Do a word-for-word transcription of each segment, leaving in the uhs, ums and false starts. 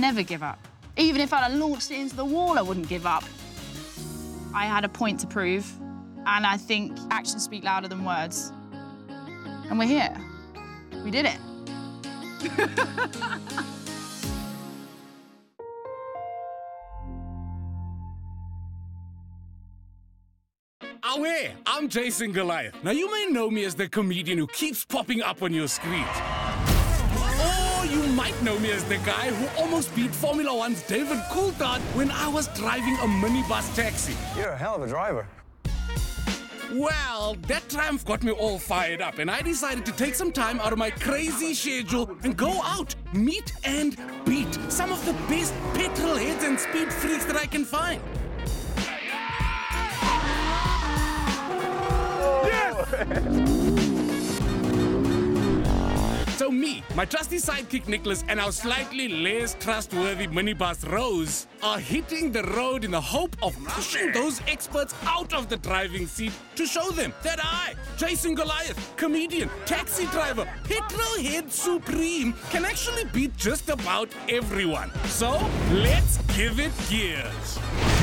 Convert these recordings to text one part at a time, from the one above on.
never give up. Even if I'd launched it into the wall, I wouldn't give up. I had a point to prove, and I think actions speak louder than words. And we're here. We did it. Away, I'm Jason Goliath. Now, you may know me as the comedian who keeps popping up on your screen. Or you might know me as the guy who almost beat Formula One's David Coulthard when I was driving a minibus taxi. You're a hell of a driver. Well, that triumph got me all fired up, and I decided to take some time out of my crazy schedule and go out, meet and beat some of the best petrol heads and speed freaks that I can find. So me, my trusty sidekick Nicholas, and our slightly less trustworthy minibus Rose are hitting the road in the hope of pushing those experts out of the driving seat to show them that I, Jason Goliath, comedian, taxi driver, petrol head supreme, can actually beat just about everyone. So let's give it gears.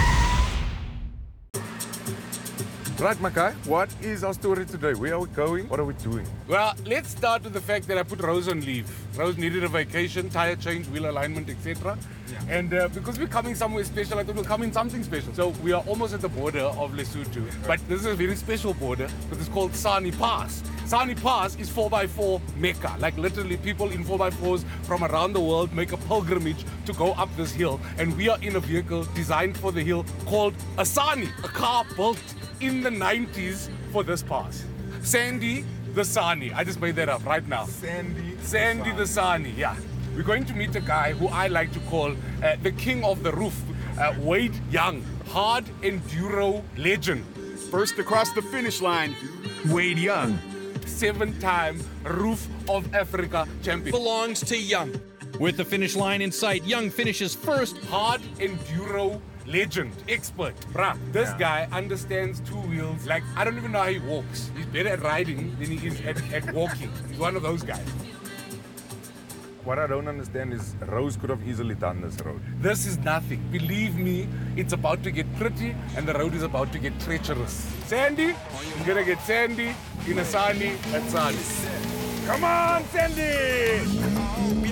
Right, Makai, what is our story today? Where are we going? What are we doing? Well, let's start with the fact that I put Rose on leave. Rose needed a vacation, tire change, wheel alignment, et cetera. Yeah. And uh, because we're coming somewhere special, I thought we'll come in something special. So we are almost at the border of Lesotho. Right. But this is a very special border, because it's called Sani Pass. Sani Pass is four by four Mecca. Like literally people in four by fours from around the world make a pilgrimage to go up this hill. And we are in a vehicle designed for the hill called a Sani, a car built in the nineties for this pass. Sandy the Sani. I just made that up right now. Sandy. Sandy the Sani, yeah. We're going to meet a guy who I like to call uh, the king of the roof, uh, Wade Young, hard enduro legend. First across the finish line, Wade Young. Seven-time Roof of Africa champion. Belongs to Young. With the finish line in sight, Young finishes first. Hard enduro legend, expert. Bruh, this yeah. guy understands two wheels like I don't even know how he walks. He's better at riding than he is at, at walking. He's one of those guys. What I don't understand is Rose could have easily done this road. This is nothing. Believe me, it's about to get pretty and the road is about to get treacherous. Sandy, you're gonna get Sandy in a Sani at Sani. Come on, Sandy!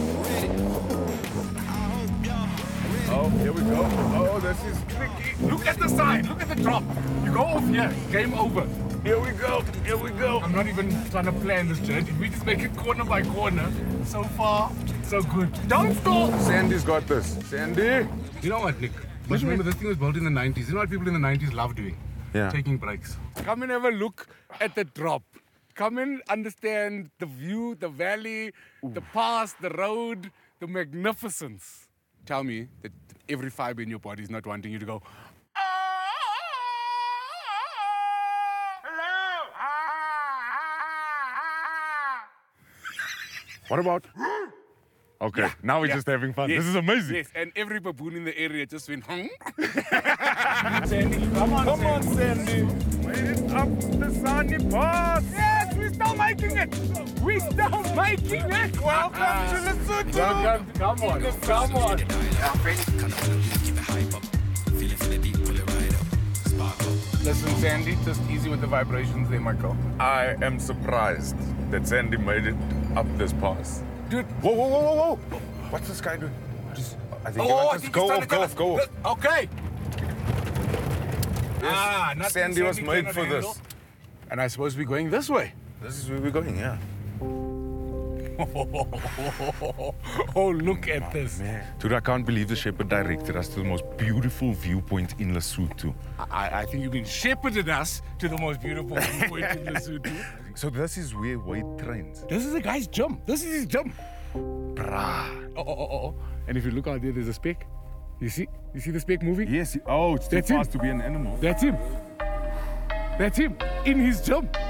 Oh, here we go. Oh, this is tricky. Look at the side. Look at the drop. You go off here. Game over. Here we go. Here we go. I'm not even trying to plan this journey. We just make it corner by corner. So far, so good. Don't stop. Sandy's got this. Sandy. You know what, Nick? Just remember, this thing was built in the nineties. You know what people in the nineties love doing? Yeah. Taking breaks. Come and have a look at the drop. Come and understand the view, the valley, Ooh. the pass, the road, the magnificence. Tell me that every fiber in your body is not wanting you to go, what about? Okay, yeah, now we're yeah. just having fun. Yes. This is amazing. Yes, and every baboon in the area just went, hung. Sandy, come on, come Sandy. on, Sandy. Wait up the Sani Pass. Yes, we're still making it. We're still making it. Welcome uh, to Lesotho. Welcome. Come on, come on. Listen, Sandy, just easy with the vibrations there, Michael. I am surprised that Sandy made it up this pass. Dude, whoa, whoa, whoa, whoa, whoa. What's this guy doing? Just, I think oh, he wants I think to go off, go off, go off. Okay. Yes, ah, Sandy, Sandy was made for handle. this. And I suppose we're going this way. This is where we're going, yeah. Oh, look at oh, this. Man. Dude, I can't believe the shepherd directed us to the most beautiful viewpoint in Lesotho. I, I think you've been shepherded us to the most beautiful viewpoint in Lesotho. So this is where Wade trains. This is the guy's jump. This is his jump. Brah. Oh, oh, oh, oh. And if you look out there, there's a speck. You see? You see the speck moving? Yes. Oh, it's too That's fast him. to be an animal. That's him. That's him. In his jump.